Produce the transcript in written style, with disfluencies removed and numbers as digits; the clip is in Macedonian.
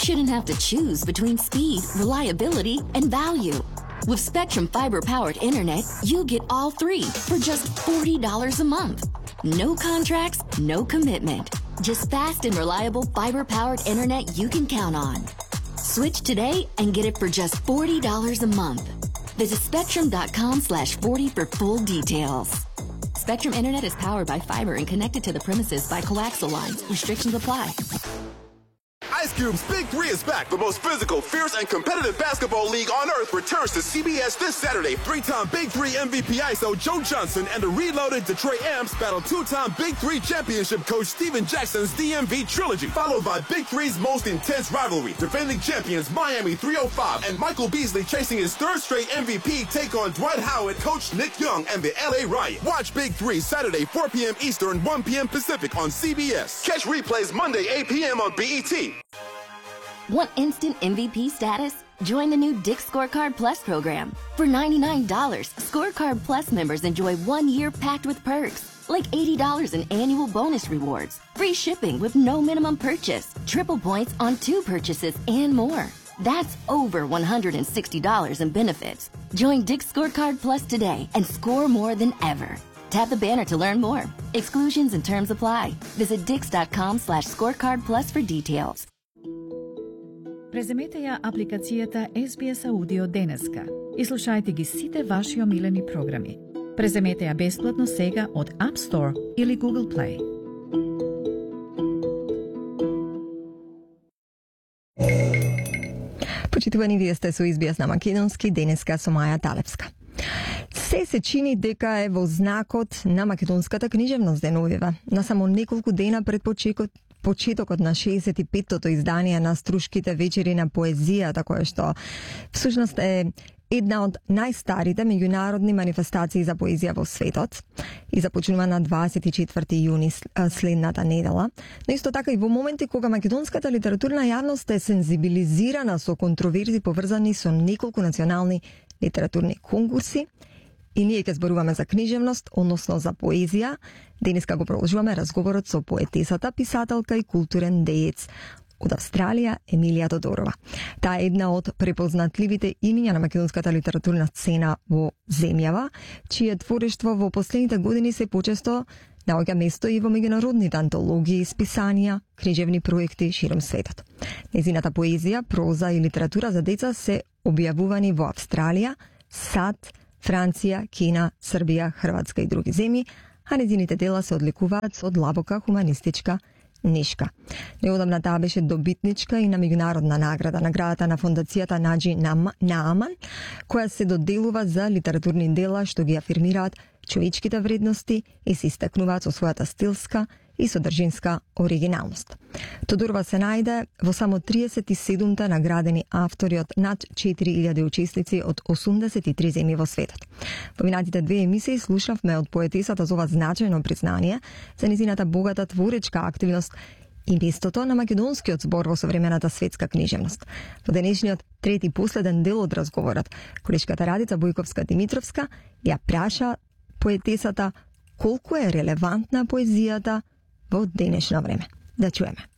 shouldn't have to choose between speed, reliability, and value. With Spectrum fiber-powered internet, you get all three for just $40 a month. No contracts, no commitment. Just fast and reliable fiber-powered internet you can count on. Switch today and get it for just $40 a month. Visit spectrum.com/40 for full details. Spectrum Internet is powered by fiber and connected to the premises by coaxial lines. Restrictions apply. Ice Cube's Big Three is back. The most physical, fierce, and competitive basketball league on earth returns to CBS this Saturday. Three-time Big Three MVP ISO Joe Johnson and the reloaded Detroit Amps battle two-time Big Three championship coach Steven Jackson's DMV trilogy, followed by Big Three's most intense rivalry. Defending champions Miami 305 and Michael Beasley chasing his third straight MVP take on Dwight Howard, coach Nick Young, and the LA Riot. Watch Big Three Saturday 4 p.m. Eastern, 1 p.m. Pacific on CBS. Catch replays Monday 8 p.m. on BET. Want instant MVP status? Join the new Dick's Scorecard Plus program. For $99, Scorecard Plus members enjoy 1 year packed with perks, like $80 in annual bonus rewards, free shipping with no minimum purchase, triple points on 2 purchases, and more. That's over $160 in benefits. Join Dick's Scorecard Plus today and score more than ever. Tap the banner to learn more. Exclusions and terms apply. Visit dix.com/scorecard plus for details. Преземете ја апликацијата SBS Audio денеска и слушајте ги сите ваши омилени програми. Преземете ја бесплатно сега од App Store или Google Play. Почитувани, вие сте со SBS на македонски, денеска со Маја Талевска. Се чини дека е во знакот на македонската книжевност деновива. На само неколку дена пред почетокот на 65-тото издание на Струшките вечери на поезијата, која што всушност е една од најстарите меѓународни манифестации за поезија во светот и започнува на 24 јуни следната недела. Но исто така и во моменти кога македонската литературна јавност е сензибилизирана со контроверзи поврзани со неколку национални литературни конкурси, и ние ќе зборуваме за книжевност, односно за поезија. Денеска го продолжуваме разговорот со поетесата, писателка и културен деец од Австралија Емилија Тодорова. Таа е една од препознатливите имиња на македонската литературна сцена во земјава, чие творештво во последните години се почесто наоѓа место и во меѓународните антологии, списанија, книжевни проекти широм светот. Незината поезија, проза и литература за деца се објавувани во Австралија, САД, Франција, Кина, Србија, Хрватска и други земји, а незините дела се одликуваат со длабока хуманистичка нишка. Неодамна таа беше добитничка и на меѓународна награда, наградата на фондацијата Наџи Нааман, која се доделува за литературни дела што ги афирмираат човечките вредности и се истакнуваат со својата стилска и содржинска оригиналност. Тодорова се најде во само 37-та наградени автори од над 4000 учесници од 83 земји во светот. Во минатите 2 емисии слушавме од поетесата за ова значајно признание за незината богата творечка активност и местото на македонскиот збор во современата светска книжевност. Во денешниот трети последен дел од разговорот, колешката Радица Бојковска-Димитровска ја праша поетесата колку е релевантна поезијата во денешно време. Да чуеме.